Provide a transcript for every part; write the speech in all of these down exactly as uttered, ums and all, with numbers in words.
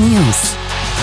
News.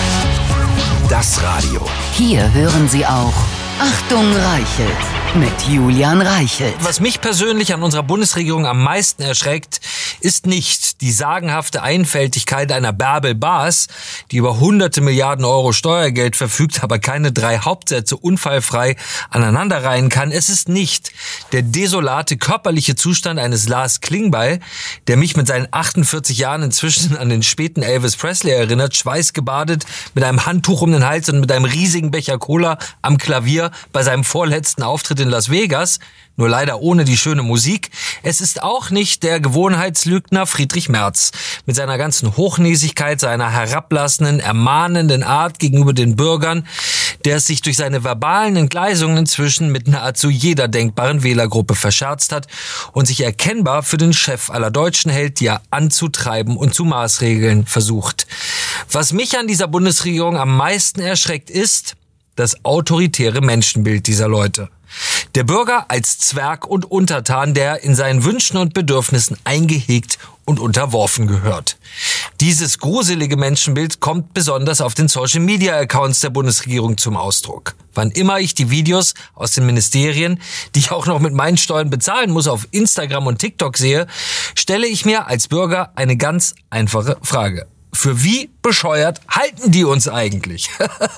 Das Radio. Hier hören Sie auch Achtung Reichelt mit Julian Reichelt. Was mich persönlich an unserer Bundesregierung am meisten erschreckt, ist nicht die sagenhafte Einfältigkeit einer Bärbel Baas, die über hunderte Milliarden Euro Steuergeld verfügt, aber keine drei Hauptsätze unfallfrei aneinanderreihen kann. Es ist nicht der desolate körperliche Zustand eines Lars Klingbeil, der mich mit seinen achtundvierzig Jahren inzwischen an den späten Elvis Presley erinnert, schweißgebadet, mit einem Handtuch um den Hals und mit einem riesigen Becher Cola am Klavier bei seinem vorletzten Auftritt in Las Vegas, nur leider ohne die schöne Musik. Es ist auch nicht der Gewohnheitslügner Friedrich Merz mit seiner ganzen Hochnäsigkeit, seiner herablassenden, ermahnenden Art gegenüber den Bürgern, der es sich durch seine verbalen Entgleisungen inzwischen mit nahezu jeder denkbaren Wählergruppe verscherzt hat und sich erkennbar für den Chef aller Deutschen hält, die er anzutreiben und zu maßregeln versucht. Was mich an dieser Bundesregierung am meisten erschreckt, ist das autoritäre Menschenbild dieser Leute. Der Bürger als Zwerg und Untertan, der in seinen Wünschen und Bedürfnissen eingehegt und unterworfen gehört. Dieses gruselige Menschenbild kommt besonders auf den Social-Media-Accounts der Bundesregierung zum Ausdruck. Wann immer ich die Videos aus den Ministerien, die ich auch noch mit meinen Steuern bezahlen muss, auf Instagram und TikTok sehe, stelle ich mir als Bürger eine ganz einfache Frage. Für wie bescheuert halten die uns eigentlich?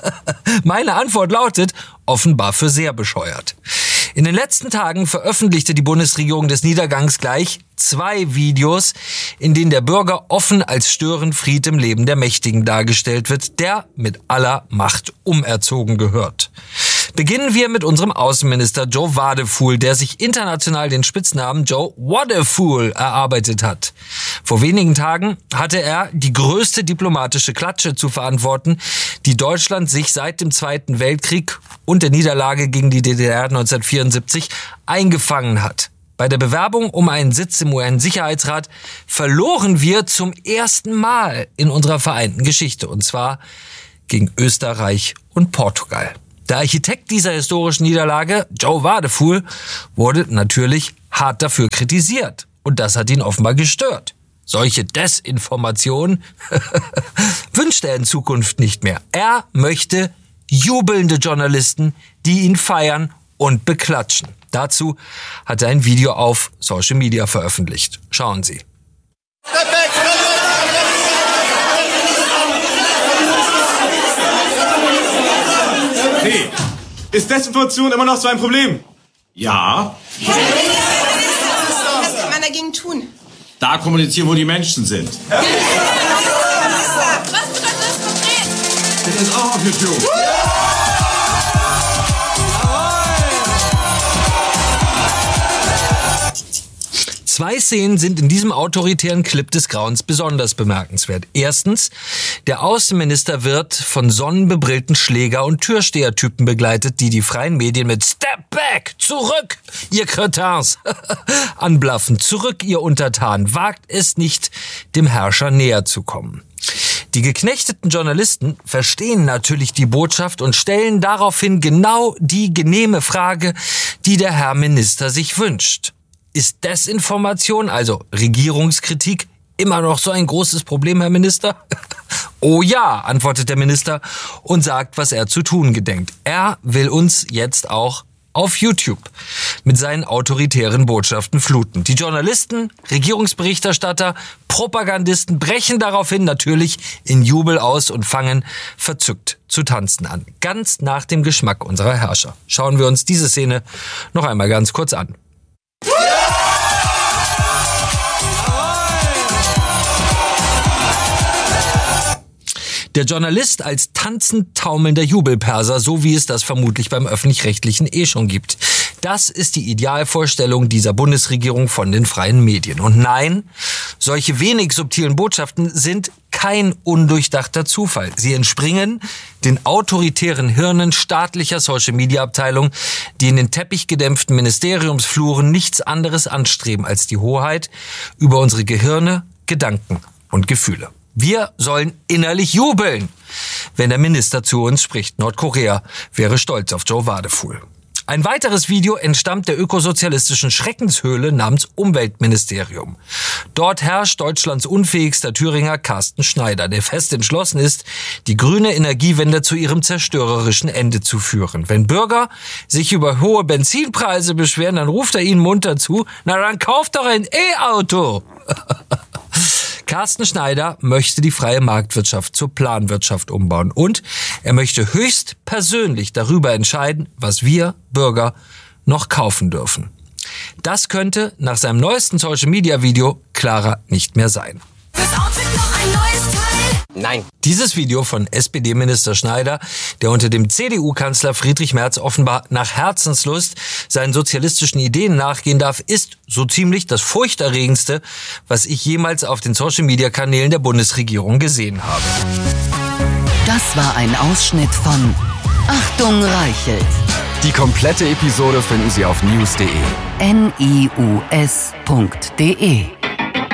Meine Antwort lautet, offenbar für sehr bescheuert. In den letzten Tagen veröffentlichte die Bundesregierung des Niedergangs gleich zwei Videos, in denen der Bürger offen als Störenfried im Leben der Mächtigen dargestellt wird, der mit aller Macht umerzogen gehört. Beginnen wir mit unserem Außenminister Joe Wadefuhl, der sich international den Spitznamen Joe Wadefool erarbeitet hat. Vor wenigen Tagen hatte er die größte diplomatische Klatsche zu verantworten, die Deutschland sich seit dem Zweiten Weltkrieg und der Niederlage gegen die D D R neunzehnhundertvierundsiebzig eingefangen hat. Bei der Bewerbung um einen Sitz im U N-Sicherheitsrat verloren wir zum ersten Mal in unserer vereinten Geschichte, und zwar gegen Österreich und Portugal. Der Architekt dieser historischen Niederlage, Joe Wadefuhl, wurde natürlich hart dafür kritisiert. Und das hat ihn offenbar gestört. Solche Desinformationen wünscht er in Zukunft nicht mehr. Er möchte jubelnde Journalisten, die ihn feiern und beklatschen. Dazu hat er ein Video auf Social Media veröffentlicht. Schauen Sie. Hey, ist Desinformation immer noch so ein Problem? Ja. Was kann man dagegen tun? Da kommunizieren, wo die Menschen sind. Was bedeutet das konkret? Das ist auch auf YouTube. Zwei Szenen sind in diesem autoritären Clip des Grauens besonders bemerkenswert. Erstens, der Außenminister wird von sonnenbebrillten Schläger- und Türstehertypen begleitet, die die freien Medien mit Step back, zurück, ihr Cretins, anblaffen. Zurück, ihr Untertan, wagt es nicht, dem Herrscher näher zu kommen. Die geknechteten Journalisten verstehen natürlich die Botschaft und stellen daraufhin genau die genehme Frage, die der Herr Minister sich wünscht. Ist Desinformation, also Regierungskritik, immer noch so ein großes Problem, Herr Minister? Oh ja, antwortet der Minister und sagt, was er zu tun gedenkt. Er will uns jetzt auch auf YouTube mit seinen autoritären Botschaften fluten. Die Journalisten, Regierungsberichterstatter, Propagandisten brechen daraufhin natürlich in Jubel aus und fangen verzückt zu tanzen an. Ganz nach dem Geschmack unserer Herrscher. Schauen wir uns diese Szene noch einmal ganz kurz an. Der Journalist als tanzend taumelnder Jubelperser, so wie es das vermutlich beim Öffentlich-Rechtlichen eh schon gibt. Das ist die Idealvorstellung dieser Bundesregierung von den freien Medien. Und nein, solche wenig subtilen Botschaften sind kein undurchdachter Zufall. Sie entspringen den autoritären Hirnen staatlicher Social-Media-Abteilungen, die in den teppichgedämpften Ministeriumsfluren nichts anderes anstreben als die Hoheit über unsere Gehirne, Gedanken und Gefühle. Wir sollen innerlich jubeln, wenn der Minister zu uns spricht. Nordkorea wäre stolz auf Joe Wadefuhl. Ein weiteres Video entstammt der ökosozialistischen Schreckenshöhle namens Umweltministerium. Dort herrscht Deutschlands unfähigster Thüringer Carsten Schneider, der fest entschlossen ist, die grüne Energiewende zu ihrem zerstörerischen Ende zu führen. Wenn Bürger sich über hohe Benzinpreise beschweren, dann ruft er ihnen munter zu, na dann kauft doch ein E-Auto. Carsten Schneider möchte die freie Marktwirtschaft zur Planwirtschaft umbauen und er möchte höchst persönlich darüber entscheiden, was wir Bürger noch kaufen dürfen. Das könnte nach seinem neuesten Social-Media-Video klarer nicht mehr sein. Fürs Outfit noch ein neues Teil? Nein. Dieses Video von S P D-Minister Schneider, der unter dem C D U-Kanzler Friedrich Merz offenbar nach Herzenslust seinen sozialistischen Ideen nachgehen darf, ist so ziemlich das furchterregendste, was ich jemals auf den Social-Media-Kanälen der Bundesregierung gesehen habe. Das war ein Ausschnitt von Achtung Reichelt. Die komplette Episode finden Sie auf news punkt de. N I U S punkt de